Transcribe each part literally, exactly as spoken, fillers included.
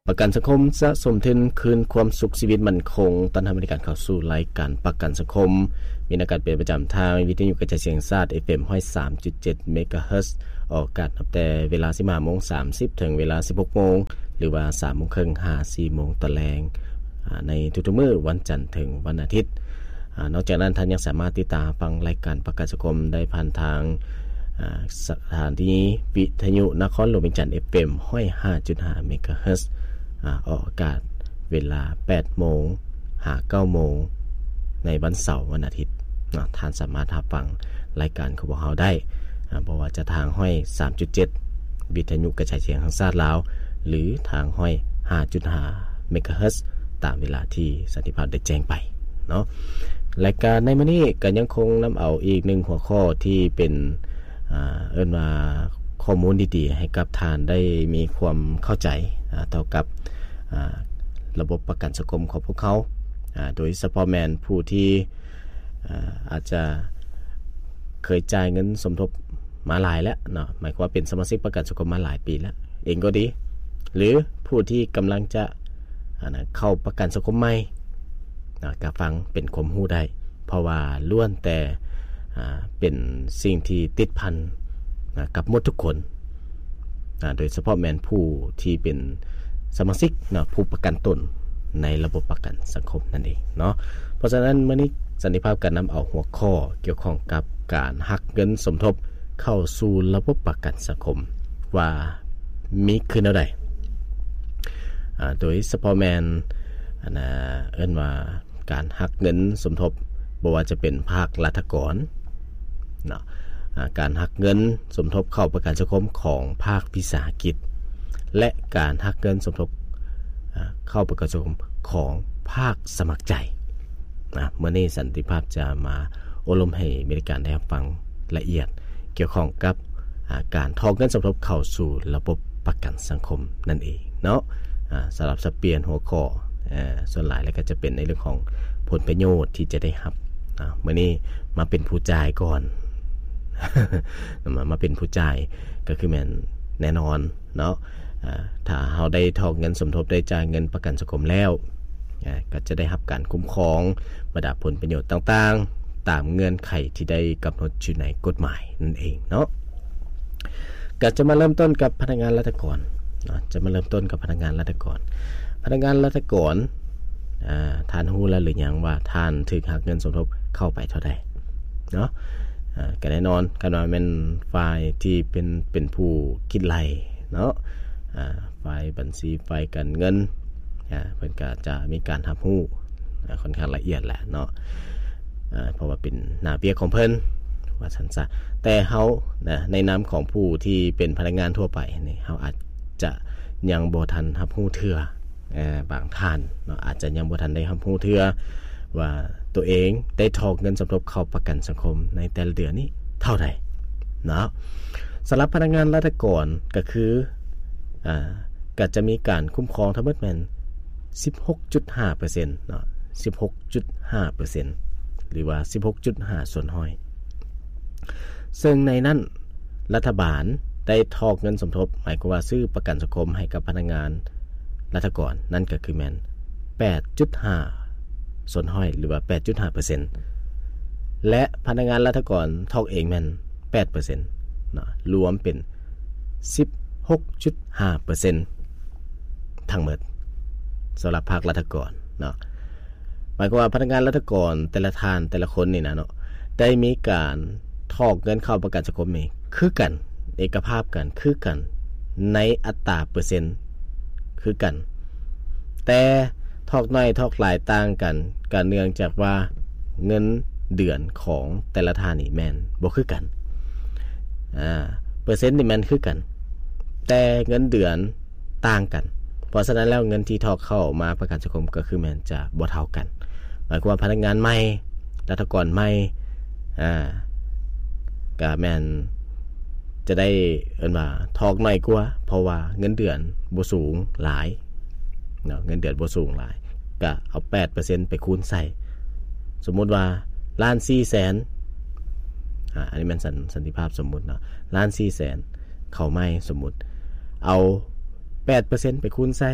ประกันสังคมสะสมทุนคืนความสุขชีวิตมั่นคงตอนทำบริการเข้าสู่รายการประกันสังคมมีอากาศเป็นประจำทางวิทยุกระจายเสียงชาติ เอฟ เอ็ม หนึ่งศูนย์สามจุดเจ็ด เมกะเฮิรตซ์ออกอากาศตั้งแต่เวลา สิบห้าโมงสามสิบ ถึงเวลา สิบหกโมงหรือว่า สามโมงครึ่ง ห้า สี่โมงตอนแลงในทุกๆมื้อวันจันทร์ถึงวันอาทิตย์นอกจากนั้นท่านยังสามารถติดตามฟังรายการประกันสังคมได้ผ่านทางสถานีวิทยุนครหลวงเวียงจันทร์ เอฟ เอ็ม ห้าจุดห้า เมกะเฮิรตซ์ออกอากาศเวลา แปดโมง ถึง เก้าโมงในวันเสาร์วันอาทิตย์ท่านสามารถรับฟังรายการของพวกเราได้เพราะว่าจะทางห้อย สามจุดเจ็ด วิทยุกระจายเสียงทางชาติลาวหรือทางห้อย ห้าจุดห้า เมกะเฮิรตซ์ตามเวลาที่สันติภาพได้แจ้งไปเนาะรายการในมื้อนี้ก็ยังคงนำเอาอีกหนึ่งหัวข้อที่เป็นอ่าเอิ้นว่าข้อมูลดีๆให้กับท่านได้มีความเข้าใจเท่ากับระบบประกันสังคมของพวกเขาโดยเฉพาะแมนผู้ที่อาจจะเคยจ่ายเงินสมทบมาหลายแล้วเนาะหมายความว่าเป็นสมาชิกประกันสังคมมาหลายปีแล้วเองก็ดีหรือผู้ที่กำลังจะเข้าประกันสังคมใหม่ก็ฟังเป็นความรู้ได้เพราะว่าล้วนแต่เป็นสิ่งที่ติดพันกับหมดทุกคนโดยเฉพาะแมนผู้ที่เป็นสมาชิกเนาะผู้ประกันตนในระบบประกันสังคมนั่นเองเนาะเพราะฉะนั้นมื้อนี้สันติภาพการนำเอาหัวข้อเกี่ยวข้องกับการหักเงินสมทบเข้าสู่ระบบประกันสังคมว่ามีขึ้นเท่าใดโดยเฉพาะแมนนะเอิ้นว่าการหักเงินสมทบบ่ว่าจะเป็นภาครัฐกรเนาะการหักเงินสมทบเข้าประกันสังคมของภาควิสาหกิจและการหักเงินสมทบเข้าประกันสังคมของภาคสมัครใจนะเมื่อนี้สันติภาพจะมาอบรมให้บริการได้ฟังละเอียดเกี่ยวข้องกับการทอกเงินสมทบเข้าสู่ระบบประกันสังคมนั่นเองเนาะสำหรับสเปลี่ยนหัวข้อส่วนหลายแล้วก็จะเป็นในเรื่องของผลประโยชน์ที่จะได้รับเมื่อนี้มาเป็นผู้จ่ายก่อน มามาเป็นผู้จ่ายก็คือแม่นแน่นอนเนาะถ้าเฮาได้ทอกเงินสมทบได้จ่ายเงินประกันสังคมแล้วก็จะได้รับการคุ้มครองบรรดาผลประโยชน์ต่างๆตามเงื่อนไขที่ได้กำหนดอยู่ในกฎหมายนั่นเองเนาะก็จะมาเริ่มต้นกับพนักงานรัฐกรเนาะจะมาเริ่มต้นกับพนักงานรัฐกรพนักงานรัฐกรอ่าท่านฮู้แล้วหรือยังว่าท่านถูกหักเงินสมทบเข้าไปเท่าใดเนาะอ่าก็แน่นอนกันว่าเป็นฝ่ายที่เป็นเป็นผู้คิดไล่เนาะอ่าฝ่ายบัญชีฝ่ายการเงินอ่าเพิ่นก็จะมีการรับรู้อ่าค่อนข้างละเอียดแหละเนาะอ่าเพราะว่าเป็นหน้าเบี้ยของเพิ่นว่าซั่นซะแต่เฮานะในนามของผู้ที่เป็นพนักงานทั่วไปนี่เฮาอาจจะยังบ่ทันรับรู้เทื่อเอ่อบางท่านเนาะอาจจะยังบ่ทันได้รับรู้เทื่อว่าตัวเองได้ทอกเงินสมทบเข้าประกันสังคมในแต่ละเดือนนี้เท่าใดเนาะสำหรับพนักงานรัฐกรก็คืออ่าก็จะมีการคุ้มครองทั้งหมดแม่น สิบหกจุดห้าเปอร์เซ็นต์ เนาะ สิบหกจุดห้าเปอร์เซ็นต์ หรือว่า สิบหกจุดห้า ส่วนห้อยซึ่งในนั้นรัฐบาลได้ทอกเงินสมทบหมายความว่าซื้อประกันสังคมให้กับพนักงานรัฐกรนั่นก็คือแม่น แปดจุดห้า ส่วนห้อยหรือว่า แปดจุดห้าเปอร์เซ็นต์ และพนักงานรัฐกรทอกเองแม่น แปดเปอร์เซ็นต์ เนาะรวมเป็น สิบหกจุดห้าเปอร์เซ็นต์ ทั้งหมดสำหรับภาครัฐกรเนาะหมายความว่าพนักงานรัฐกรแต่ละท่านแต่ละคนนี่นะเนาะได้มีการทอกเงินเข้าประกันสังคมนี่คือกันเอกภาพกันคือกันในอัตราเปอร์เซ็นต์คือกันแต่ทอกน้อยทอกหลายต่างกันก็เนื่องจากว่าเงินเดือนของแต่ละท่านนี่แม่นบ่คือกันอ่าเปอร์เซ็นต์นี่แม่นคือกันแต่เงินเดือนต่างกันเพราะฉะนั้นแล้วเงินที่ทอกเข้ามาประกันสังคมก็คือแม่นจะบ่เท่ากันหมายความว่าพนักงานใหม่รัฐกรใหม่อ่าก็แม่นจะได้เอิ้นว่าทอกน้อยกว่าเพราะว่าเงินเดือนบ่สูงหลายเนาะเงินเดือนบ่สูงหลายก็เอา แปดเปอร์เซ็นต์ ไปคูณใส่สมมุติว่าล้าน สี่แสน อ่าอันนี้มันสันสันติภาพสมมุติเนาะล้าน สี่แสน เข้าใหม่สมมุติเอา แปดเปอร์เซ็นต์ ไปคูณใส่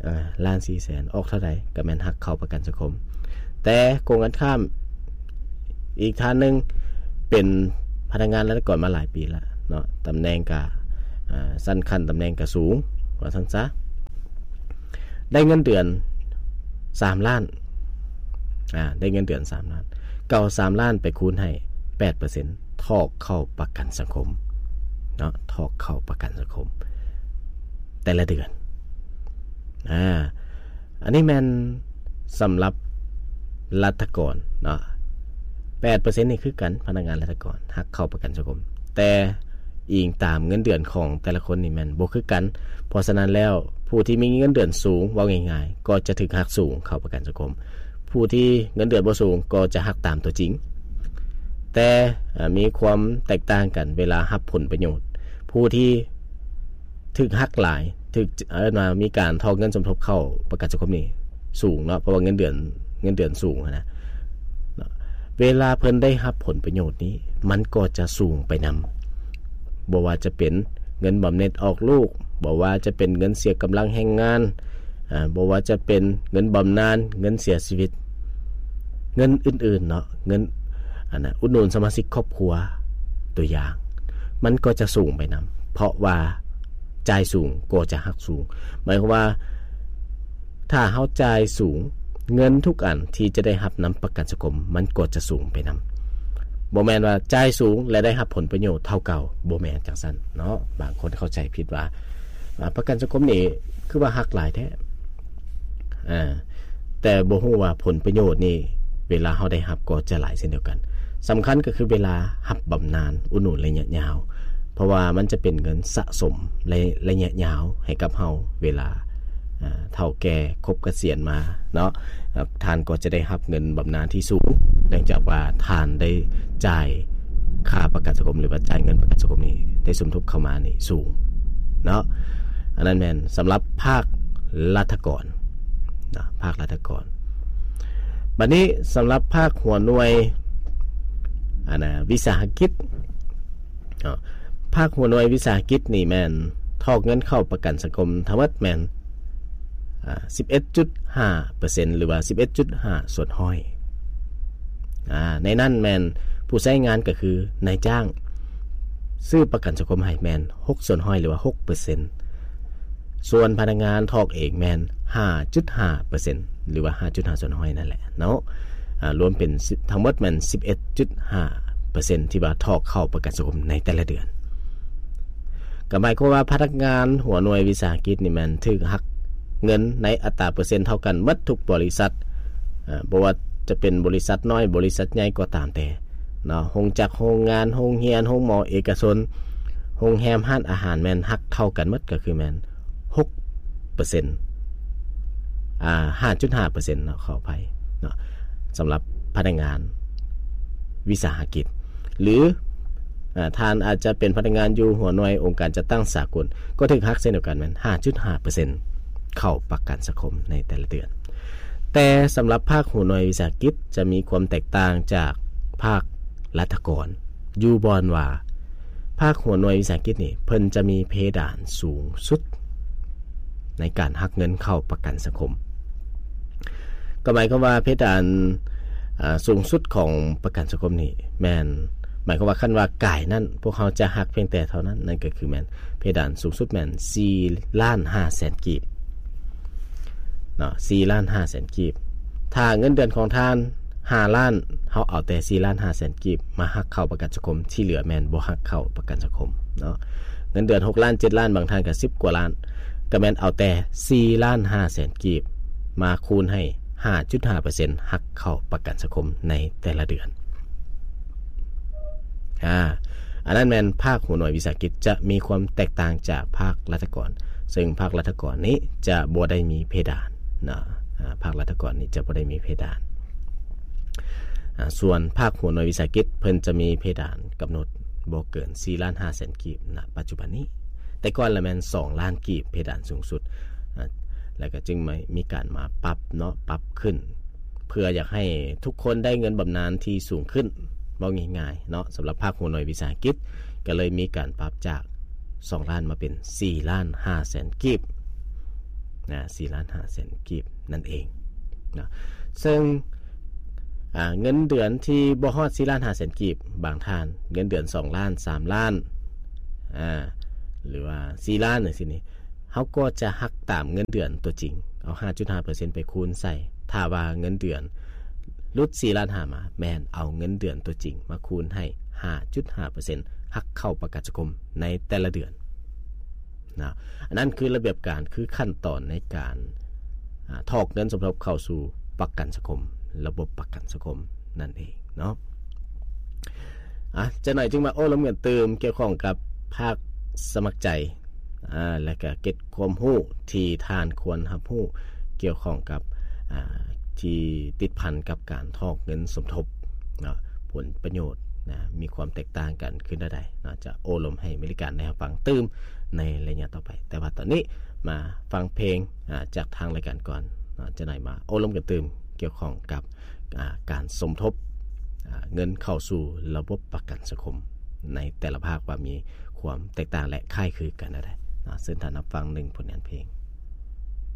เอ่อล้าน สี่แสน ออกเท่าใดก็แม่นหักเข้าประกันสังคมแต่โกงกันข้ามอีกท่านนึงเป็นพนักงานรัฐก่อนมาหลายปีแล้วเนาะตำแหน่งก็อ่าสั้นขั้นตำแหน่งก็สูงว่าซั่นซะได้เงินเดือนสามล้านอ่าได้เงินเดือนสามล้านเก่าสามล้านไปคูณให้ แปดเปอร์เซ็นต์ ทอกเข้าประกันสังคมเนาะทอกเข้าประกันสังคมแต่ละเดือนอ่าอันนี้แม่นสำหรับรัฐกรเนาะ แปดเปอร์เซ็นต์ นี่คือกันพนักงานรัฐกรหักเข้าประกันสังคมแต่อิงตามเงินเดือนของแต่ละคนนี่แม่นบ่คือกันเพราะฉะนั้นแล้วผู้ที่มีเงินเดือนสูงว่าง่ายๆก็จะถูกหักสูงเข้าประกันสังคมผู้ที่เงินเดือนบ่สูงก็จะหักตามตัวจริงแต่มีความแตกต่างกันเวลารับผลประโยชน์ผู้ที่ถูกหักหลายถูกเอิ้นว่ามีการทอกเงินสมทบเข้าประกันสังคมนี่สูงเนาะเพราะว่าเงินเดือนเงินเดือนสูงนะเวลาเพิ่นได้รับผลประโยชน์นี้มันก็จะสูงไปนำบ่ว่าจะเป็นเงินบำเหน็จออกลูกบ่ว่าจะเป็นเงินเสียกำลังแรงงานอ่าบ่ว่าจะเป็นเงินบำนาญเงินเสียชีวิตเงินอื่นๆเนาะเงินอันน่ะอุดหนุนสมาชิกครอบครัวตัวอย่างมันก็จะสูงไปนำเพราะว่าจ่ายสูงก็จะหักสูงหมายความว่าถ้าเฮาจ่ายสูงเงินทุกอันที่จะได้รับนำประกันสังคมมันก็จะสูงไปนำบ่แม่นว่าจ่ายสูงและได้รับผลประโยชน์เท่าเก่าบ่แม่นจังซั่นเนาะบางคนเข้าใจผิดว่าประกันสังคมนี่คือว่าหักหลายแท้อ่าแต่บ่ฮู้ว่าผลประโยชน์นี่เวลาเฮาได้รับก็จะหลายเช่นเดียวกันสำคัญก็คือเวลารับบำนาญอุดหนุนระยะยาวเพราะว่ามันจะเป็นเงินสะสมในระยะยาวให้กับเฮาเวลาเฒ่าแก่ครบเกษียณมาเนาะท่านก็จะได้รับเงินบำนาญที่สูงเนื่องจากว่าท่านได้จ่ายค่าประกันสังคมหรือว่าจ่ายเงินประกันสังคมนี่ได้สมทบเข้ามานี่สูงเนาะอันนั้นแม่นสำหรับภาครัฐกรนะภาครัฐกรบัดนี้สำหรับภาคหัวหน่วยอันน่ะวิสาหกิจเนาะภาคหัวหน่วยวิสาหกิจนี่แม่นทอกเงินเข้าประกันสังคมทั้งหมดแม่นอ่า สิบเอ็ดจุดห้าเปอร์เซ็นต์ หรือว่า สิบเอ็ดจุดห้า ส่วนห้อยอ่าในนั้นแม่นผู้ใช้งานก็คือนายจ้างซื้อประกันสังคมให้แม่นหกส่วนห้อยหรือว่า หกเปอร์เซ็นต์ ส่วนพนักงานทอกเองแม่น ห้าจุดห้าเปอร์เซ็นต์ หรือว่า ห้าจุดห้า ส่วนห้อยนั่นแหละเนาะอ่ารวมเป็นทั้งหมดแม่น สิบเอ็ดจุดห้าเปอร์เซ็นต์ ที่ว่าทอกเข้าประกันสังคมในแต่ละเดือนก็หมายความว่าพนักงานหัวหน่วยวิสาหกิจนี่แม่นถูกหักเงินในอัตราเปอร์เซ็นต์เท่ากันหมดทุกบริษัทอ่าบ่ว่าจะเป็นบริษัทน้อยบริษัทใหญ่ก็ตามแต่เนาะโรงจักรโรงงานโรงเรียนโรงหมอเอกชนโรงแรมร้านอาหารแม่นหักเท่ากันหมดก็คือแม่น หกเปอร์เซ็นต์ อ่า ห้าจุดห้าเปอร์เซ็นต์ เนาะขออภัยเนาะสำหรับพนักงานวิสาหกิจหรืออ่าท่านอาจจะเป็นพนักงานอยู่หัวหน่วยองค์การจัดตั้งสากลก็ถูกหักเช่นเดียวกันแม่น ห้าจุดห้าเปอร์เซ็นต์ เข้าประกันสังคมในแต่ละเดือนแต่สำหรับภาคหัวหน่วยวิสาหกิจจะมีความแตกต่างจากภาครัฐกรอยู่บอนว่าภาคหัวหน่วยวิสาหกิจนี่เพิ่นจะมีเพดานสูงสุดในการหักเงินเข้าประกันสังคมก็หมายความว่าเพดานสูงสุดของประกันสังคมนี่แม่นหมายความว่าคันว่ากายนั่นพวกเขาจะหักเพียงแต่เท่านั้นนั่นก็คือแม่นเพดานสูงสุดแม่น สี่ล้านห้าแสน กีบเนาะ สี่ล้านห้าแสน กีบถ้าเงินเดือนของท่านห้าล้านเฮาเอาแต่ สี่ล้านห้าแสน กีบมาหักเข้าประกันสังคมที่เหลือแม่นบ่หักเข้าประกันสังคมเนาะเงินเดือนหกล้านเจ็ดล้านบางท่านก็สิบกว่าล้านก็แม่นเอาแต่ สี่ล้านห้าแสน กีบมาคูณให้ ห้าจุดห้าเปอร์เซ็นต์ หักเข้าประกันสังคมในแต่ละเดือนอ่าอันนั้นแม่นภาคหัวหน่วยวิสาหกิจจะมีความแตกต่างจากภาครัฐกรซึ่งภาครัฐกรนี้จะบ่ได้มีเพดานนะภาครัฐกรนี้จะบ่ได้มีเพดานส่วนภาคหัวหน่วยวิสาหกิจเพิ่นจะมีเพดานกำหนดบ่เกิน สี่ล้านห้าแสน กีบณปัจจุบันนี้แต่ก่อนละแม่นสองล้านกีบเพดานสูงสุดแล้วก็จึงมีการมาปรับเนาะปรับขึ้นเพื่ออยากให้ทุกคนได้เงินบำนาญที่สูงขึ้นบ่ง่ายๆเนาะสำหรับภาคหัวหน่วยวิสาหกิจก็เลยมีการปรับจากสองล้านมาเป็น สี่ล้านห้าแสน กีบนะสี่ล้านห้าแสนกีบนั่นเองนะซึ่งอ่าเงินเดือนที่บ่ฮอดสี่ล้านห้าแสนกีบบางท่านเงินเดือนสองล้านสามล้านอ่าหรือว่าสี่ล้านจังซี่นี่เฮาก็จะหักตามเงินเดือนตัวจริงเอา ห้าจุดห้าเปอร์เซ็นต์ ไปคูณใส่ถ้าว่าเงินเดือนลุดสี่ล้านห้ามาแม่นเอาเงินเดือนตัวจริงมาคูณให้ ห้าจุดห้าเปอร์เซ็นต์ หักเข้าประกันสังคมในแต่ละเดือนนะอันนั้นคือระเบียบการคือขั้นตอนในการถอกเงินสมทบเข้าสู่ประกันสังคมระบบประกันสังคมนั่นเองเนาะอ่ะจะหน่อยจึงมาโอ้ลมกันเติมเกี่ยวข้องกับภาคสมัครใจอ่าและก็เก็บความรู้ที่ทานควรรับรู้เกี่ยวข้องกับอ่าที่ติดพันกับการถอกเงินสมทบเนาะผลประโยชน์นะมีความแตกต่างกันขึ้นได้ได้เนาะจะโอ้ลมให้บริการในฟังเติมในระยะต่อไปแต่ว่าตอนนี้มาฟังเพลงจากทางรายการก่อนจะไหนมาโอ้ลมกันเติมเกี่ยวข้องกับการสมทบเงินเข้าสู่ระบบประกันสังคมในแต่ละภาคว่ามีความแตกต่างและคล้ายคลึงกันได้นะซึ่งท่านรับฟังหนึ่งผลงานเพลง